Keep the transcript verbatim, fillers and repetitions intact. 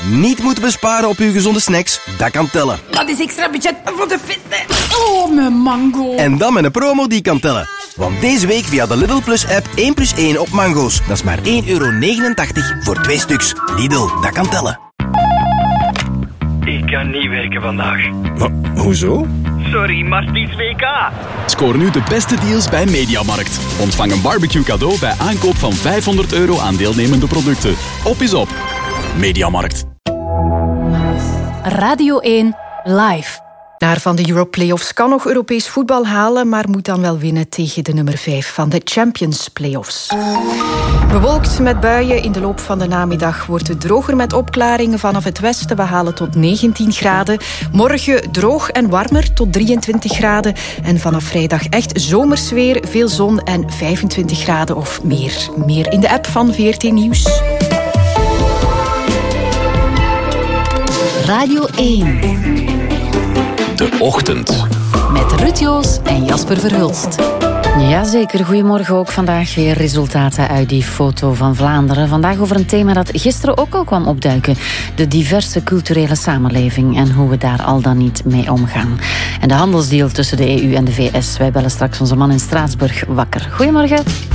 niet moeten besparen op uw gezonde snacks, dat kan tellen. Dat is extra budget voor de fitness. Oh, mijn mango. En dan met een promo die kan tellen. Want deze week via de Lidl Plus app één plus één op mango's. Dat is maar één euro negenentachtig voor twee stuks. Lidl, dat kan tellen. Ik kan niet werken vandaag. Maar, hoezo? Sorry, maar het is W K. Scoor nu de beste deals bij Mediamarkt. Ontvang een barbecue cadeau bij aankoop van vijfhonderd euro aan deelnemende producten. Op is op. Mediamarkt. Radio één Live. Naar van de Euro-playoffs kan nog Europees voetbal halen, maar moet dan wel winnen tegen de nummer vijf van de Champions Playoffs. Bewolkt met buien. In de loop van de namiddag wordt het droger met opklaringen vanaf het westen. We halen tot negentien graden. Morgen droog en warmer tot drieëntwintig graden. En vanaf vrijdag echt zomers weer, veel zon en vijfentwintig graden of meer. Meer in de app van V R T Nieuws. Radio één. De Ochtend. Met Ruud Joos en Jasper Verhulst. Jazeker, goedemorgen ook. Vandaag weer resultaten uit die foto van Vlaanderen. Vandaag over een thema dat gisteren ook al kwam opduiken. De diverse culturele samenleving en hoe we daar al dan niet mee omgaan. En de handelsdeal tussen de E U en de V S. Wij bellen straks onze man in Straatsburg wakker. Goedemorgen.